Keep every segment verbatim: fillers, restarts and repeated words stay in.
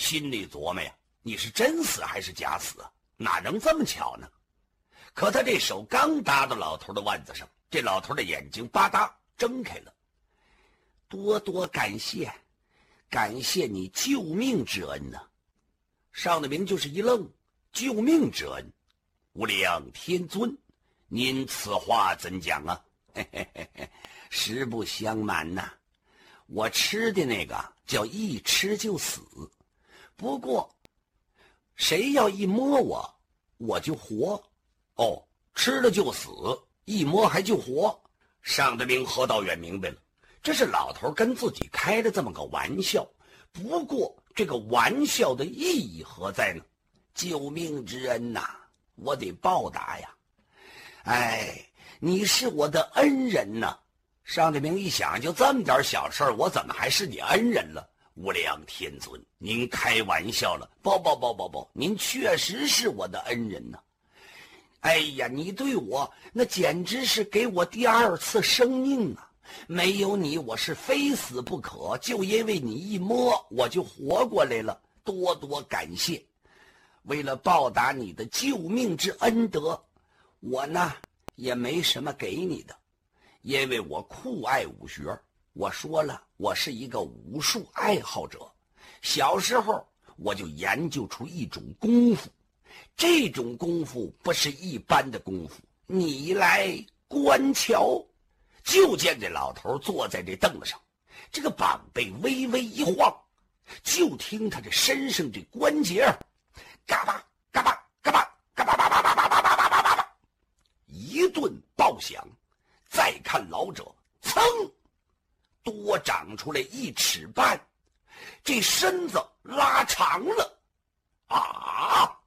心里琢磨呀，你是真死还是假死啊？哪能这么巧呢？可他这手刚搭到老头的腕子上，这老头的眼睛吧嗒睁开了。多多感谢，感谢你救命之恩呐、啊！上的明就是一愣，救命之恩，无量天尊，您此话怎讲啊？嘿嘿嘿嘿，实不相瞒呐、啊，我吃的那个叫一吃就死，不过谁要一摸我，我就活。哦，吃了就死，一摸还就活。上德明何道远明白了，这是老头跟自己开了这么个玩笑，不过这个玩笑的意义何在呢？救命之恩呐、啊，我得报答呀！哎，你是我的恩人呐、啊！上德明一想，就这么点小事儿，我怎么还是你恩人了？无量天尊，您开玩笑了！不不不不不，您确实是我的恩人呐、啊！哎呀，你对我那简直是给我第二次生命啊！没有你，我是非死不可。就因为你一摸，我就活过来了，多多感谢。为了报答你的救命之恩德，我呢也没什么给你的，因为我酷爱武学。我说了，我是一个武术爱好者。小时候我就研究出一种功夫。这种功夫不是一般的功夫，你来观瞧。就见这老头坐在这凳子上，这个膀背微微一晃，就听他这身上这关节嘎巴嘎巴嘎巴嘎巴巴巴巴巴巴巴巴巴巴一顿爆响。再看老者，噌，多长出来一尺半，这身子拉长了啊！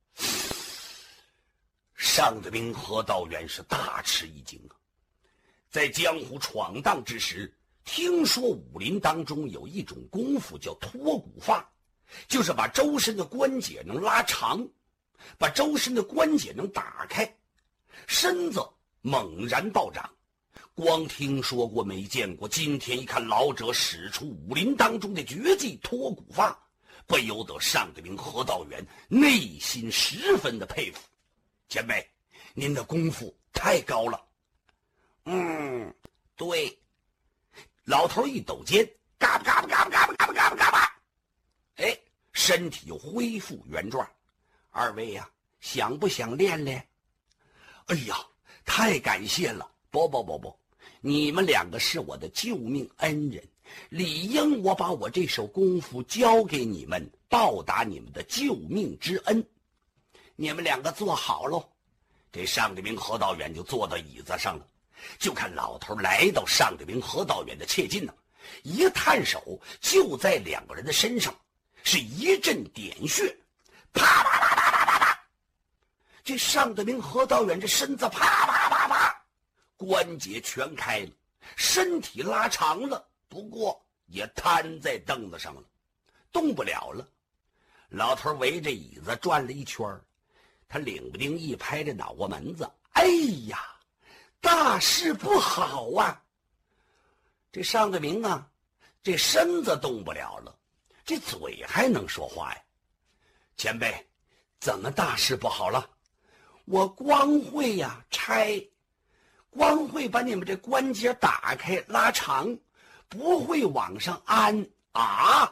上德明何道远是大吃一惊啊！在江湖闯荡之时，听说武林当中有一种功夫叫脱骨法，就是把周身的关节能拉长，把周身的关节能打开，身子猛然暴涨。光听说过没见过，今天一看老者使出武林当中的绝技脱骨法，不由得上德明何道远内心十分的佩服。前辈，您的功夫太高了。嗯，对。老头一抖肩，嘎巴嘎巴嘎巴嘎巴嘎巴嘎巴嘎巴，哎，身体又恢复原状。二位呀、啊，想不想练练？哎呀，太感谢了！不不不不，你们两个是我的救命恩人，理应我把我这手功夫交给你们，报答你们的救命之恩。你们两个坐好喽。这上德明何道远就坐到椅子上了，就看老头来到上德明何道远的切近呢，一探手就在两个人的身上是一阵点穴，啪啪啪啪啪啪啪，这上德明何道远这身子啪啪啪啪，关节全开了，身体拉长了，不过也瘫在凳子上了，动不了了。老头围着椅子转了一圈，他领不丁一拍这脑瓜门子，哎呀，大事不好啊！这上德明啊，这身子动不了了，这嘴还能说话呀？前辈，怎么大事不好了？我光会呀拆，光会把你们这关节打开拉长，不会往上安啊！